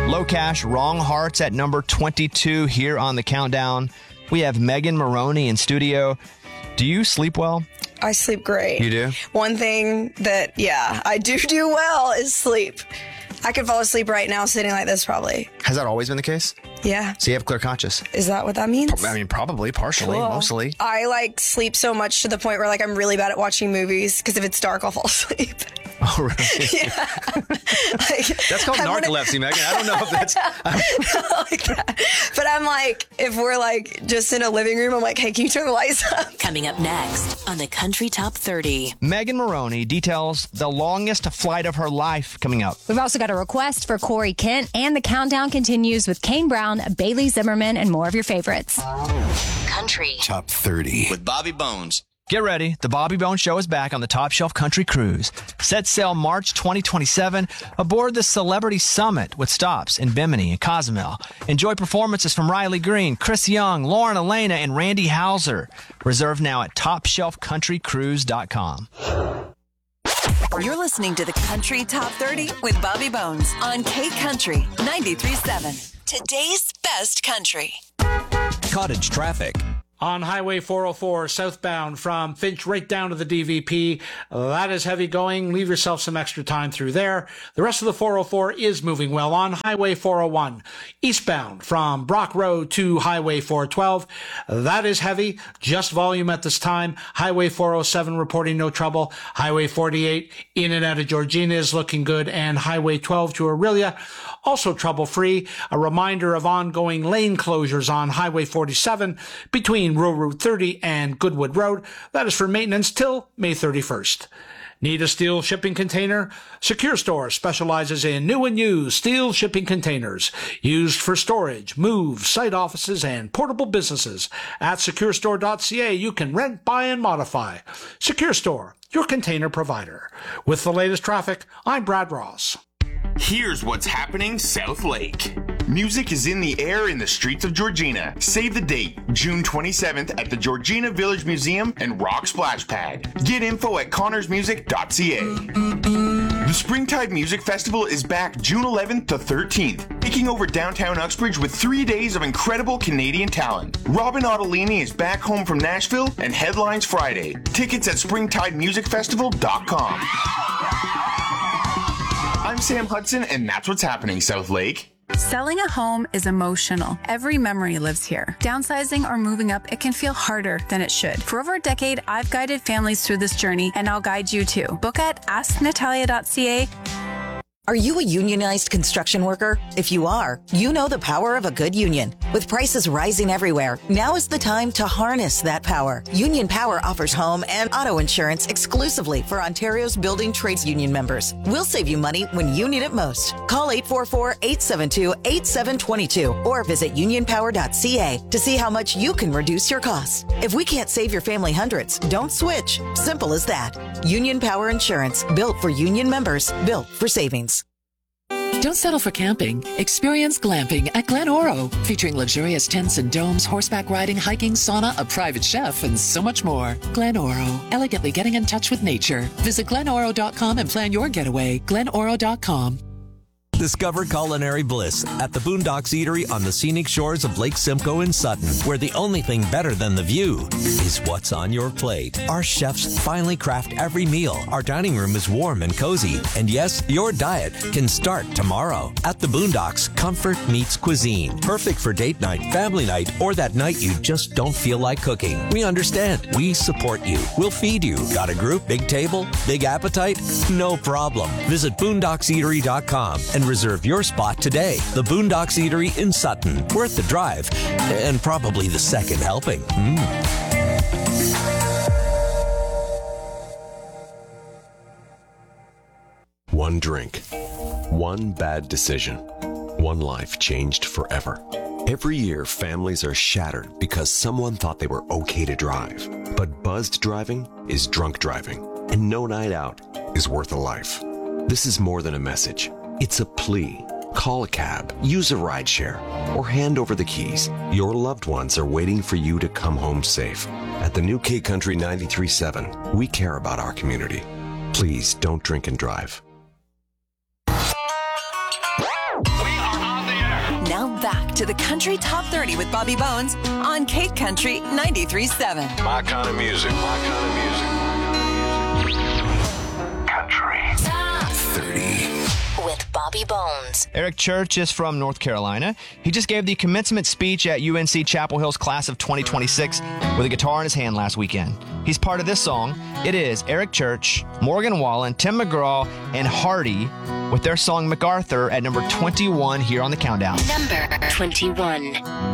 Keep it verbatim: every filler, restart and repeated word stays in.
Low Cash, Wrong Hearts at number twenty-two here on the countdown. We have Megan Maroney in studio. Do you sleep well? I sleep great. You do? One thing that, yeah, I do do well is sleep. I could fall asleep right now sitting like this probably. Has that always been the case? Yeah. So you have clear conscious? Is that what that means? I mean, probably, partially, Cool. mostly. I like sleep so much to the point where like I'm really bad at watching movies because if it's dark, I'll fall asleep. Oh, really? Yeah. Like, that's called I'm narcolepsy, gonna... Megan. I don't know if that's... like that. But I'm like, if we're like just in a living room, I'm like, hey, can you turn the lights up? Coming up next on the Country Top thirty. Megan Maroney details the longest flight of her life coming up. We've also got a request for Corey Kent, and the countdown continues with Kane Brown, Bailey Zimmerman, and more of your favorites. Country Top thirty with Bobby Bones. Get ready. The Bobby Bones Show is back on the Top Shelf Country Cruise. Set sail March twenty twenty-seven aboard the Celebrity Summit with stops in Bimini and Cozumel. Enjoy performances from Riley Green, Chris Young, Lauren Elena, and Randy Hauser. Reserve now at top shelf country cruise dot com. You're listening to the Country Top thirty with Bobby Bones on K Country ninety-three point seven. Today's best country. Cottage traffic. On Highway four oh four southbound from Finch right down to the D V P. That is heavy going. Leave yourself some extra time through there. The rest of the four oh four is moving well on Highway four oh one. Eastbound from Brock Road to Highway four twelve. That is heavy. Just volume at this time. Highway four oh seven reporting no trouble. Highway forty-eight in and out of Georgina is looking good. And Highway twelve to Aurelia also trouble-free. A reminder of ongoing lane closures on Highway forty-seven between Rural Route thirty and Goodwood Road. That is for maintenance till May thirty-first. Need a steel shipping container? Secure Store specializes in new and used steel shipping containers used for storage, move, site offices, and portable businesses. At secure store dot c a, you can rent, buy, and modify. Secure Store, your container provider. With the latest traffic, I'm Brad Ross. Here's what's happening South Lake. Music is in the air in the streets of Georgina. Save the date, June twenty-seventh at the Georgina Village Museum and Rock Splash Pad. Get info at connors music dot c a. The Springtide Music Festival is back June eleventh to thirteenth, taking over downtown Uxbridge with three days of incredible Canadian talent. Robin Ottolini is back home from Nashville and headlines Friday. Tickets at springtide music festival dot com. I'm Sam Hudson, and that's what's happening, South Lake. Selling a home is emotional. Every memory lives here. Downsizing or moving up, it can feel harder than it should. For over a decade, I've guided families through this journey, and I'll guide you too. Book at ask natalia dot c a. Are you a unionized construction worker? If you are, you know the power of a good union. With prices rising everywhere, now is the time to harness that power. Union Power offers home and auto insurance exclusively for Ontario's building trades union members. We'll save you money when you need it most. Call eight four four, eight seven two, eight seven two two or visit union power dot c a to see how much you can reduce your costs. If we can't save your family hundreds, don't switch. Simple as that. Union Power Insurance, built for union members, built for savings. Don't settle for camping. Experience glamping at Glen Oro, featuring luxurious tents and domes, horseback riding, hiking, sauna, a private chef, and so much more. Glen Oro, elegantly getting in touch with nature. Visit glen oro dot com and plan your getaway. glen oro dot com. Discover culinary bliss at the Boondocks Eatery on the scenic shores of Lake Simcoe in Sutton, where the only thing better than the view is what's on your plate. Our chefs finely craft every meal. Our dining room is warm and cozy. And yes, your diet can start tomorrow. At the Boondocks, comfort meets cuisine. Perfect for date night, family night, or that night you just don't feel like cooking. We understand. We support you. We'll feed you. Got a group, big table, big appetite? No problem. Visit boondocks eatery dot com and reserve your spot today. The Boondocks Eatery in Sutton. Worth the drive. And probably the second helping. Mm. One drink. One bad decision. One life changed forever. Every year, families are shattered because someone thought they were okay to drive. But buzzed driving is drunk driving. And no night out is worth a life. This is more than a message. It's a plea. Call a cab, use a rideshare, or hand over the keys. Your loved ones are waiting for you to come home safe. At the new K Country ninety-three point seven, we care about our community. Please don't drink and drive. We are on to the Country Top thirty with Bobby Bones on Cape Country ninety-three point seven. My kind of music. My kind of music. Country Top thirty. With Bobby Bones. Eric Church is from North Carolina. He just gave the commencement speech at U N C Chapel Hill's class of twenty twenty-six with a guitar in his hand last weekend. He's part of this song. It is Eric Church, Morgan Wallen, Tim McGraw, and Hardy with their song MacArthur at number twenty-one here on the countdown. Number twenty-one.